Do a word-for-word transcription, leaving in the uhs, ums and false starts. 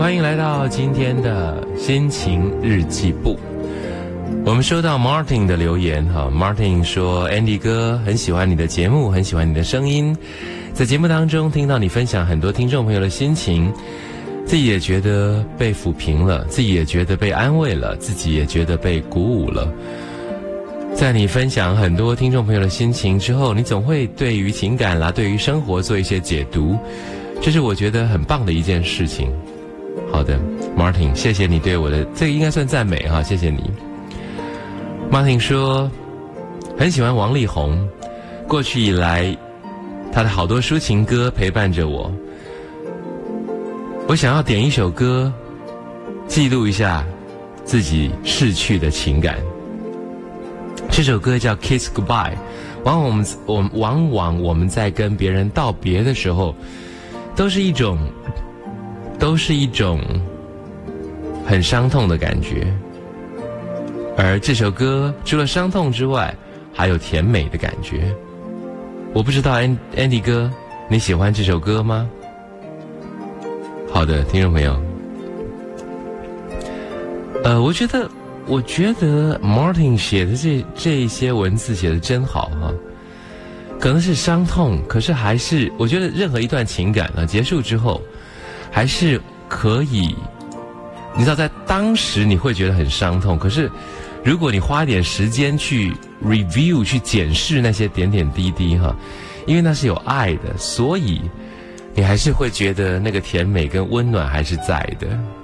欢迎来到今天的心情日记簿。我们收到 Martin 的留言哈 ，Martin 说 Andy 哥很喜欢你的节目，很喜欢你的声音，在节目当中听到你分享很多听众朋友的心情，自己也觉得被抚平了，自己也觉得被安慰了，自己也觉得被鼓舞了。在你分享很多听众朋友的心情之后，你总会对于情感啦，对于生活做一些解读，这是我觉得很棒的一件事情。好的 Martin， 谢谢你对我的，这个应该算赞美哈，谢谢你。Martin 说很喜欢王力宏，过去以来他的好多抒情歌陪伴着我，我想要点一首歌记录一下自己逝去的情感。这首歌叫 Kiss Goodbye， 往往我们我往往我们在跟别人道别的时候，都是一种都是一种很伤痛的感觉，而这首歌除了伤痛之外，还有甜美的感觉。我不知道 Andy 哥你喜欢这首歌吗？好的，听众朋友，呃，我觉得，我觉得 Martin 写的这这一些文字写的真好哈，可能是伤痛，可是还是我觉得任何一段情感呢结束之后，还是可以，你知道在当时你会觉得很伤痛，可是如果你花一点时间去 review 去检视那些点点滴滴哈，因为那是有爱的，所以你还是会觉得那个甜美跟温暖还是在的。